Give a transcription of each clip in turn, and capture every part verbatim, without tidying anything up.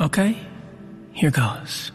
Okay, here goes.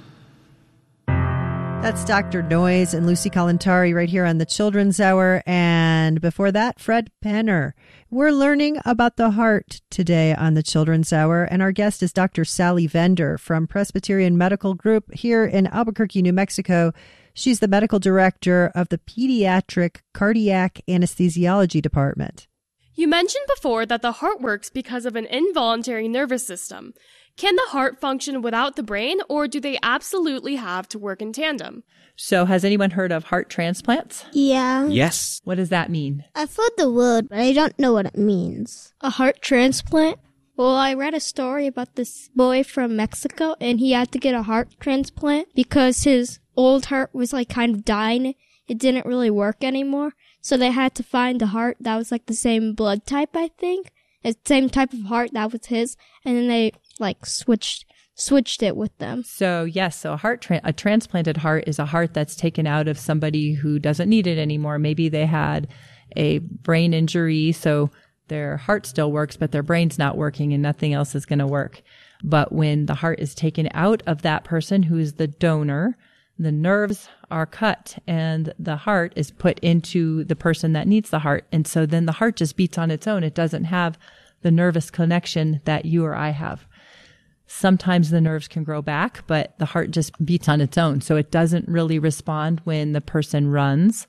That's Doctor Noise and Lucy Kalantari right here on the Children's Hour. And before that, Fred Penner. We're learning about the heart today on the Children's Hour. And our guest is Doctor Sally Vender from Presbyterian Medical Group here in Albuquerque, New Mexico. She's the medical director of the Pediatric Cardiac Anesthesiology Department. You mentioned before that the heart works because of an involuntary nervous system. Can the heart function without the brain, or do they absolutely have to work in tandem? So has anyone heard of heart transplants? Yeah. Yes. What does that mean? I've heard the word, but I don't know what it means. A heart transplant? Well, I read a story about this boy from Mexico, and he had to get a heart transplant because his old heart was like kind of dying. It didn't really work anymore. So they had to find a heart that was like the same blood type, I think. The same type of heart that was his. And then they like switched switched it with them. So yes, so a heart tra- a transplanted heart is a heart that's taken out of somebody who doesn't need it anymore. Maybe they had a brain injury, so their heart still works, but their brain's not working and nothing else is going to work. But when the heart is taken out of that person who's the donor, the nerves are cut and the heart is put into the person that needs the heart. And so then the heart just beats on its own. It doesn't have the nervous connection that you or I have. Sometimes the nerves can grow back, but the heart just beats on its own. So it doesn't really respond when the person runs,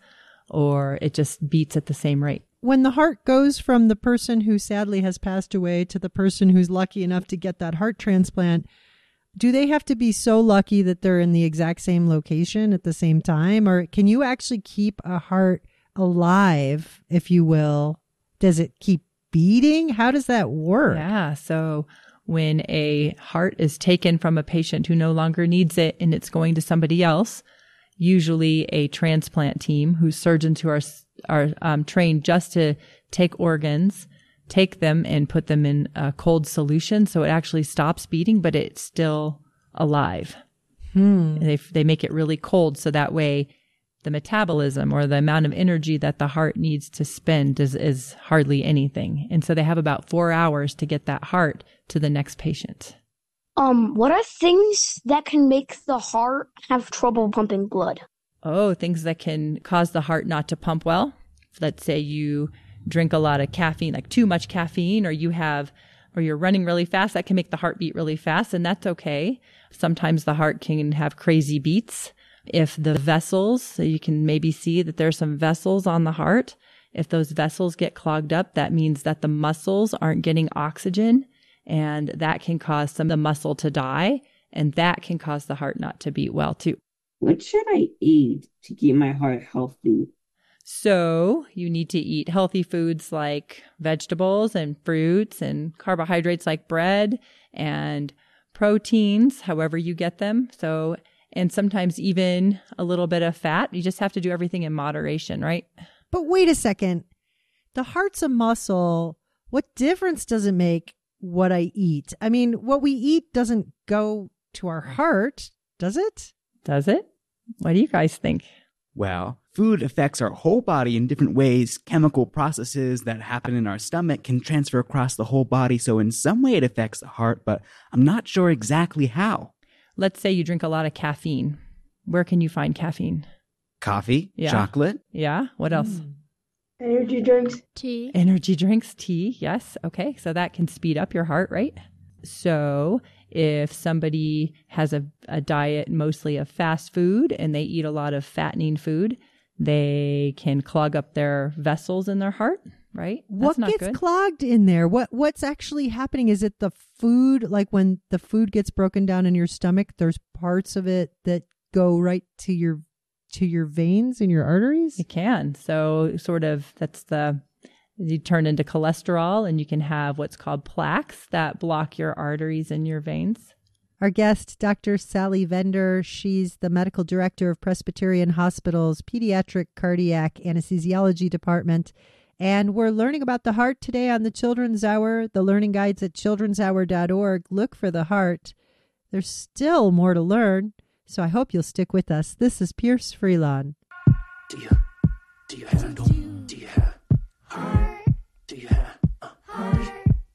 or it just beats at the same rate. When the heart goes from the person who sadly has passed away to the person who's lucky enough to get that heart transplant, do they have to be so lucky that they're in the exact same location at the same time? Or can you actually keep a heart alive, if you will? Does it keep beating? How does that work? Yeah. So when a heart is taken from a patient who no longer needs it and it's going to somebody else, usually a transplant team whose surgeons who are, are um, trained just to take organs, take them and put them in a cold solution so it actually stops beating, but it's still alive. Hmm. They, they make it really cold so that way the metabolism or the amount of energy that the heart needs to spend is, is hardly anything. And so they have about four hours to get that heart to the next patient. Um, what are things that can make the heart have trouble pumping blood? Oh, things that can cause the heart not to pump well. Let's say you drink a lot of caffeine, like too much caffeine, or you have, or you're running really fast. That can make the heart beat really fast, and that's okay. Sometimes the heart can have crazy beats. If the vessels, so you can maybe see that there's some vessels on the heart. If those vessels get clogged up, that means that the muscles aren't getting oxygen, and that can cause some of the muscle to die, and that can cause the heart not to beat well too. What should I eat to keep my heart healthy? So you need to eat healthy foods like vegetables and fruits and carbohydrates like bread and proteins, however you get them. So, and sometimes even a little bit of fat. You just have to do everything in moderation, right? But wait a second. The heart's a muscle. What difference does it make what I eat? I mean, what we eat doesn't go to our heart, does it? Does it? What do you guys think? Well, food affects our whole body in different ways. Chemical processes that happen in our stomach can transfer across the whole body. So in some way it affects the heart, but I'm not sure exactly how. Let's say you drink a lot of caffeine. Where can you find caffeine? Coffee, Yeah. chocolate. Yeah. What else? Mm. Energy drinks. Tea. Energy drinks, tea. Yes. Okay. So that can speed up your heart, right? So if somebody has a, a diet mostly of fast food and they eat a lot of fattening food, they can clog up their vessels in their heart, right? That's What not gets good. clogged in there? What What's actually happening? Is it the food? Like when the food gets broken down in your stomach, there's parts of it that go right to your to your veins and your arteries? It can. So sort of that's the, you turn into cholesterol and you can have what's called plaques that block your arteries and your veins. Our guest, Doctor Sally Vender, she's the medical director of Presbyterian Hospital's Pediatric Cardiac Anesthesiology Department. And we're learning about the heart today on the Children's Hour. The learning guides at children's hour dot org. Look for the heart. There's still more to learn, so I hope you'll stick with us. This is Pierce Freelon. Do you, do you have, do you have, heart? Do you have a heart?